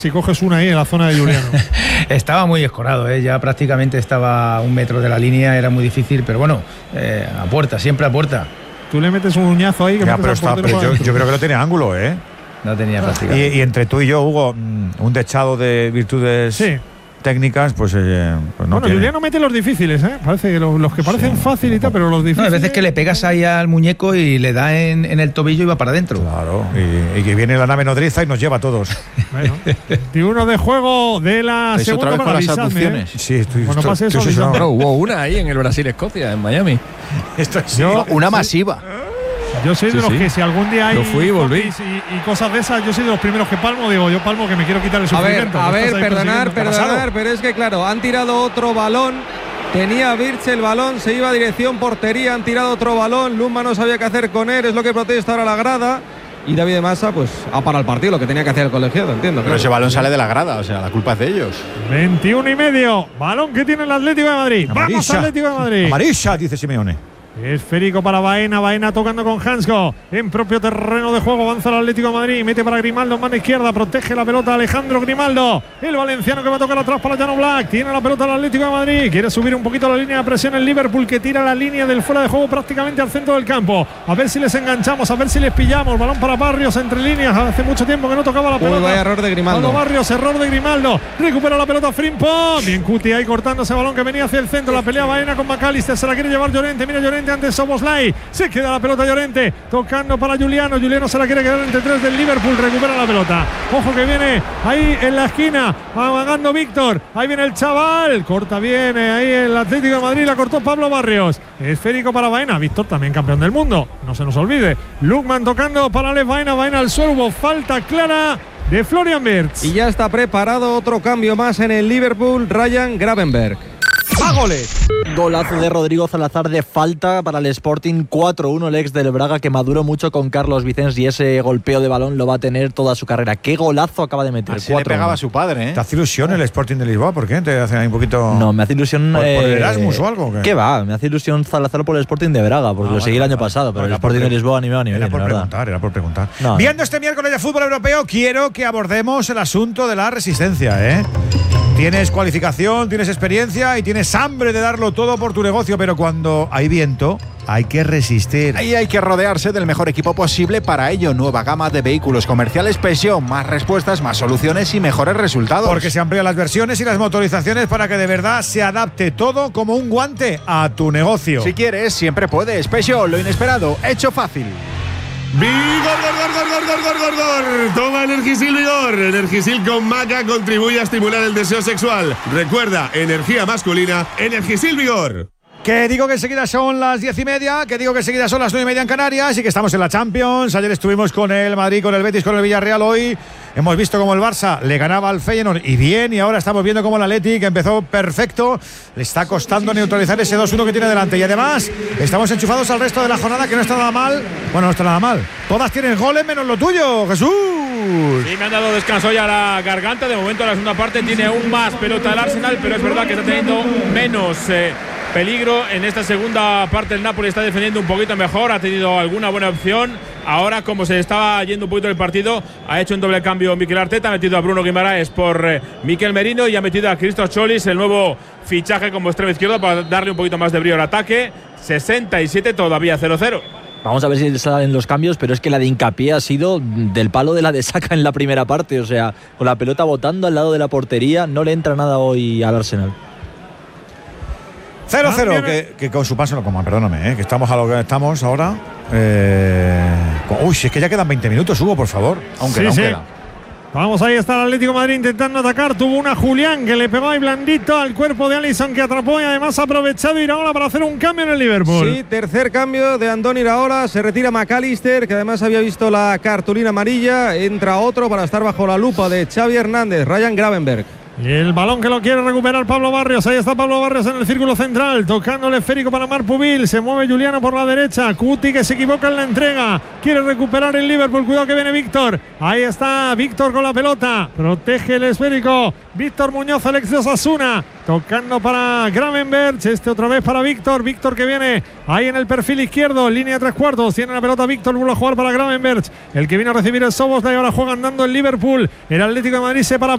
Si coges una ahí en la zona de Juliano. Estaba muy escorado, ya prácticamente estaba a 1 metro de la línea, era muy difícil, pero bueno, a puerta, siempre a puerta. Tú le metes un uñazo ahí que ya, pero yo creo que no tiene ángulo, No tenía prácticamente. Y entre tú y yo, Hugo, un dechado de virtudes técnicas, pues no. Bueno, Juliano mete los difíciles, parece que los que parecen fácil y tal, pero los difíciles. No, hay veces que le pegas ahí al muñeco y le da en el tobillo y va para adentro. Claro, y que viene la nave nodriza y nos lleva a todos. Bueno, 21 de juego de la segunda otra vez con las abducciones. Sí, estoy hubo una ahí en el Brasil-Escocia, en Miami. Una masiva. Yo soy de los que si algún día hay volví. Y cosas de esas, yo soy de los primeros que palmo, digo, yo palmo que me quiero quitar el sufrimiento. A ver, perdonar, pero es que claro, han tirado otro balón, tenía Birch el balón, se iba a dirección portería, han tirado otro balón, Luma no sabía qué hacer con él, es lo que protesta ahora la grada. Y David de Massa, pues, ha parado el partido, lo que tenía que hacer el colegiado, entiendo. Pero ese balón sale de la grada, o sea, la culpa es de ellos. 21,5, balón que tiene el Atlético de Madrid. Vamos, Atlético de Madrid. Amarilla, dice Simeone. Esférico para Baena tocando con Hansko en propio terreno de juego, avanza el Atlético de Madrid, mete para Grimaldo en mano izquierda, protege la pelota Alejandro Grimaldo, el valenciano que va a tocar atrás para Jan Oblak, tiene la pelota el Atlético de Madrid, quiere subir un poquito la línea de presión el Liverpool, que tira la línea del fuera de juego prácticamente al centro del campo, a ver si les enganchamos, a ver si les pillamos, balón para Barrios entre líneas, hace mucho tiempo que no tocaba la pelota. Vaya error de Grimaldo. Barrios, error de Grimaldo, recupera la pelota Frimpong, bien Cuti ahí cortando ese balón que venía hacia el centro, la pelea Baena con McAllister, se la quiere llevar Llorente, mira Llorente ante Szoboszlai. Se queda la pelota Llorente, tocando para Juliano se la quiere quedar entre 3 del Liverpool, recupera la pelota, ojo que viene ahí en la esquina, amagando Víctor, ahí viene el chaval, corta bien ahí el Atlético de Madrid, la cortó Pablo Barrios, esférico para Baena, Víctor también campeón del mundo, no se nos olvide, Lukman tocando para Alex Baena al suelo, hubo falta clara de Florian Wirtz. Y ya está preparado otro cambio más en el Liverpool, Ryan Gravenberch. ¡Goles! Golazo de Rodrigo Salazar de falta para el Sporting, 4-1 el ex del Braga, que maduró mucho con Carlos Vicens, y ese golpeo de balón lo va a tener toda su carrera. ¡Qué golazo acaba de meter! Así le pegaba a su padre, ¿Te hace ilusión el Sporting de Lisboa? ¿Por qué? ¿Te hace ahí un poquito...? No, me hace ilusión... ¿Por el Erasmus o algo? ¿Qué va? Me hace ilusión Salazar por el Sporting de Braga, porque lo seguí el año pasado, pero el Sporting de Lisboa ni me va ni bien. Era por preguntar. Viendo este miércoles de fútbol europeo, quiero que abordemos el asunto de la resistencia, Tienes cualificación, tienes experiencia y tienes hambre de darlo todo por tu negocio, pero cuando hay viento hay que resistir. Ahí hay que rodearse del mejor equipo posible. Para ello, nueva gama de vehículos comerciales Peugeot, más respuestas, más soluciones y mejores resultados. Porque se amplían las versiones y las motorizaciones para que de verdad se adapte todo como un guante a tu negocio. Si quieres, siempre puedes. Peugeot, lo inesperado, hecho fácil. ¡Vigor! Toma Energisil Vigor. Energisil con maca contribuye a estimular el deseo sexual. Recuerda, energía masculina, Energisil Vigor. Que digo que enseguida son las 10:30, que digo que enseguida son las 9:30 en Canarias y que estamos en la Champions. Ayer estuvimos con el Madrid, con el Betis, con el Villarreal. Hoy hemos visto cómo el Barça le ganaba al Feyenoord y bien, y ahora estamos viendo cómo el Atleti, que empezó perfecto, le está costando neutralizar ese 2-1 que tiene delante. Y además estamos enchufados al resto de la jornada, que no está nada mal. Bueno, no está nada mal. Todas tienen goles menos lo tuyo, Jesús. Sí, me han dado descanso ya a la garganta. De momento, en la segunda parte tiene aún más pelota el Arsenal, pero es verdad que está teniendo menos peligro. En esta segunda parte el Napoli está defendiendo un poquito mejor, ha tenido alguna buena opción. Ahora, como se estaba yendo un poquito el partido, ha hecho un doble cambio Mikel Arteta, ha metido a Bruno Guimaraes por Mikel Merino y ha metido a Christos Cholis, el nuevo fichaje como extremo izquierdo, para darle un poquito más de brío al ataque. 67, todavía 0-0. Vamos a ver si salen los cambios, pero es que la de Hincapié ha sido del palo de la de Saka en la primera parte, o sea, con la pelota botando al lado de la portería, no le entra nada hoy al Arsenal. 0-0, que con su paso no coman, perdóname, que estamos a lo que estamos ahora. Uy, si es que ya quedan 20 minutos, Hugo, por favor. Aunque sí, no sí. queda. Vamos, ahí está el Atlético de Madrid intentando atacar. Tuvo una Julián que le pegó ahí blandito al cuerpo de Alisson, que atrapó, y además ha aprovechado Iraola para hacer un cambio en el Liverpool. Sí, tercer cambio de Andoni Iraola. Se retira McAllister, que además había visto la cartulina amarilla. Entra otro para estar bajo la lupa de Xavi Hernández, Ryan Gravenberch. Y el balón que lo quiere recuperar Pablo Barrios. Ahí está Pablo Barrios en el círculo central, tocando el esférico para Marc Pubil. Se mueve Juliano por la derecha. Cuti, que se equivoca en la entrega. Quiere recuperar el Liverpool. Cuidado que viene Víctor. Ahí está Víctor con la pelota. Protege el esférico Víctor Muñoz, el ex de Osasuna. Tocando para Gravenberch. Otra vez para Víctor. Víctor que viene ahí en el perfil izquierdo. Línea de 3/4. Tiene la pelota Víctor. Vuelve a jugar para Gravenberch. El que vino a recibir el Szoboszlai. Ahora juega andando el Liverpool. El Atlético de Madrid se para